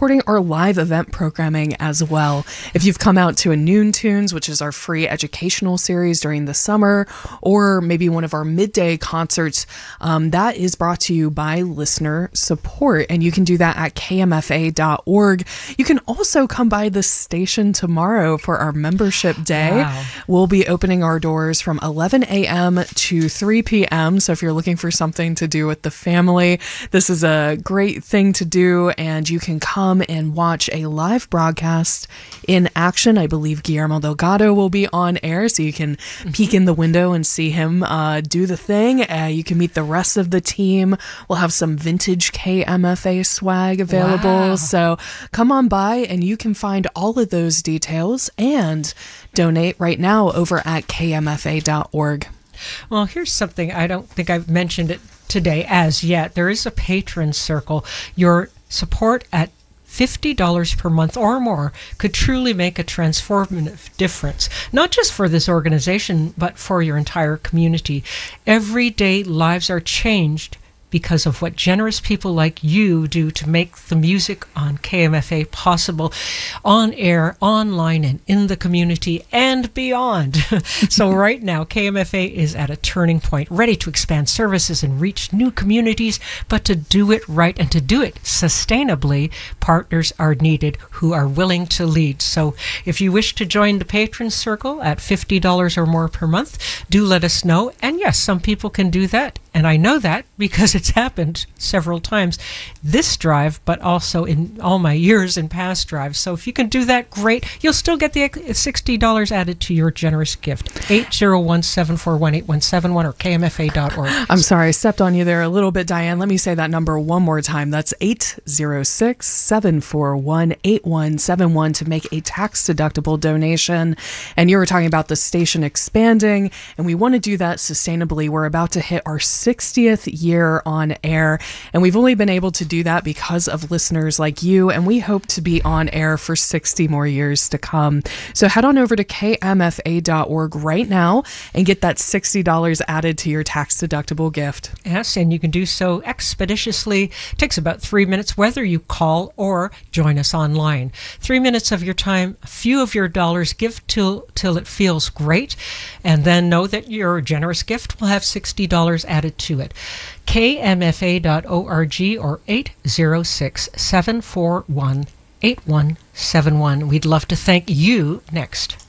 supporting our live event programming as well. If you've come out to a Noon Tunes, which is our free educational series during the summer, or maybe one of our midday concerts, that is brought to you by listener support, and you can do that at kmfa.org. You can also come by the station tomorrow for our membership day. Wow. We'll be opening our doors from 11 a.m. to 3 p.m. So if you're looking for something to do with the family, this is a great thing to do, and you can come and watch a live broadcast in action. I believe Guillermo Delgado will be on air, so you can peek in the window and see him do the thing. You can meet the rest of the team. We'll have some vintage KMFA swag available. Wow. So come on by, and you can find all of those details and donate right now over at kmfa.org. Well, here's something I don't think I've mentioned it today as yet. There is a patron circle. Your support at $50 per month or more could truly make a transformative difference, not just for this organization, but for your entire community. Everyday lives are changed because of what generous people like you do to make the music on KMFA possible, on air, online, and in the community and beyond. So right now, KMFA is at a turning point, ready to expand services and reach new communities, but to do it right and to do it sustainably, partners are needed who are willing to lead. So if you wish to join the Patron Circle at $50 or more per month, do let us know. And yes, some people can do that. And I know that because it's happened several times this drive, but also in all my years in past drives. So if you can do that, great. You'll still get the $60 added to your generous gift. 801-741-8171 or kmfa.org. I'm sorry, I stepped on you there a little bit, Diane. Let me say that number one more time. That's 806-741-8171 to make a tax-deductible donation. And you were talking about the station expanding, and we want to do that sustainably. We're about to hit our 60th year on air, and we've only been able to do that because of listeners like you, and we hope to be on air for 60 more years to come. So head on over to kmfa.org right now and get that $60 added to your tax-deductible gift. Yes, and you can do so expeditiously. It takes about 3 minutes, whether you call or join us online. 3 minutes of your time, a few of your dollars, give till it feels great, and then know that your generous gift will have $60 added to it. kmfa.org or 806-741-8171. We'd love to thank you next.